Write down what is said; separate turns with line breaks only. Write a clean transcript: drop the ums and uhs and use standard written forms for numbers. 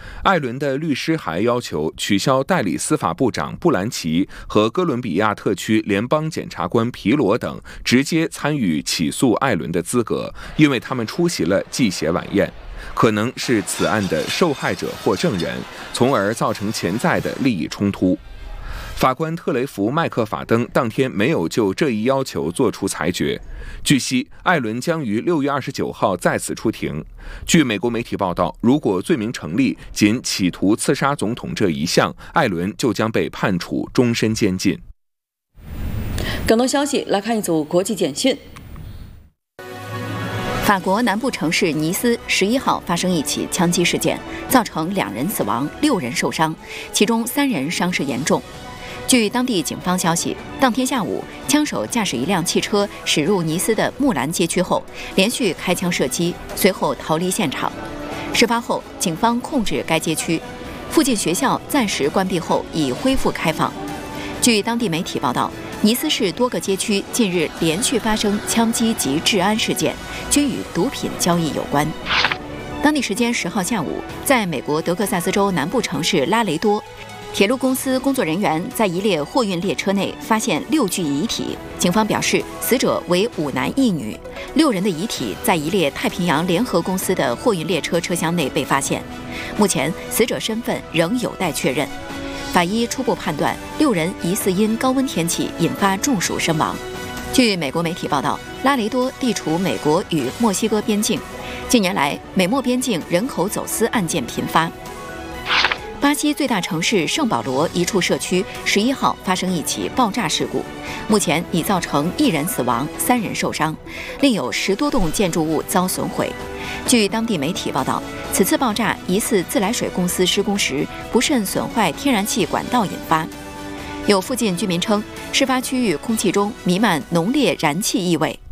艾伦的律师还要求取消代理司法部长布兰奇和哥伦比亚特区联邦检察官皮罗等直接参与起诉艾伦的资格，因为他们出席了祭血晚宴，可能是此案的受害者或证人，从而造成潜在的利益冲突。法官特雷弗·麦克法登当天没有就这一要求作出裁决。据悉，艾伦将于6月29号再次出庭。据美国媒体报道，如果罪名成立，仅企图刺杀总统这一项，艾伦就将被判处终身监禁。
更多消息来看一组国际简讯。
法国南部城市尼斯11号发生一起枪击事件，造成2人死亡，6人受伤，其中3人伤势严重。据当地警方消息，当天下午，枪手驾驶一辆汽车驶入尼斯的木兰街区后，连续开枪射击，随后逃离现场。事发后，警方控制该街区，附近学校暂时关闭后已恢复开放。据当地媒体报道，尼斯市多个街区近日连续发生枪击及治安事件，均与毒品交易有关。当地时间10号下午，在美国德克萨斯州南部城市拉雷多，铁路公司工作人员在一列货运列车内发现6具遗体。警方表示，死者为5男1女，6人的遗体在一列太平洋联合公司的货运列车车厢内被发现。目前，死者身份仍有待确认。法医初步判断，6人疑似因高温天气引发中暑身亡。据美国媒体报道，拉雷多地处美国与墨西哥边境，近年来美墨边境人口走私案件频发。巴西最大城市圣保罗一处社区11号发生一起爆炸事故，目前已造成1人死亡，3人受伤，另有10多栋建筑物遭损毁。据当地媒体报道，此次爆炸疑似自来水公司施工时不慎损坏天然气管道引发。有附近居民称，事发区域空气中弥漫浓烈燃气异味。